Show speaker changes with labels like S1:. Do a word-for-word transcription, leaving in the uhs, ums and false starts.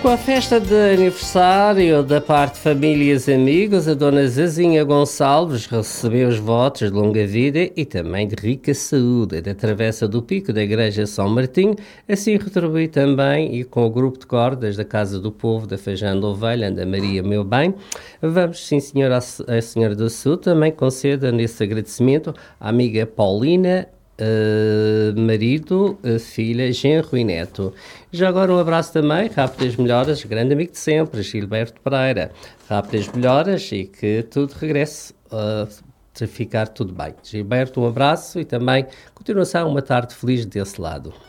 S1: Com a festa de aniversário da parte de famílias e amigos, a dona Zazinha Gonçalves recebeu os votos de longa vida e também de rica saúde da Travessa do Pico da Igreja São Martinho, assim retribui também e com o grupo de cordas da Casa do Povo da Feijão da Ovelha, Anda Maria Meu Bem. Vamos, sim senhora, a senhora do Sul também conceda nesse agradecimento à amiga Paulina, Uh, marido, uh, filha, genro e neto. Já agora um abraço também, rápidas melhoras, grande amigo de sempre, Gilberto Pereira. Rápidas melhoras e que tudo regresse uh, a ficar tudo bem. Gilberto, um abraço e também continuação, uma tarde feliz desse lado.